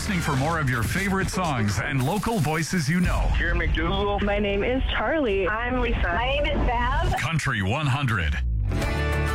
listening for more of your favorite songs and local voices you know. Jerry McDougal. My name is Charlie. I'm Lisa. My name is Bev. Country 100.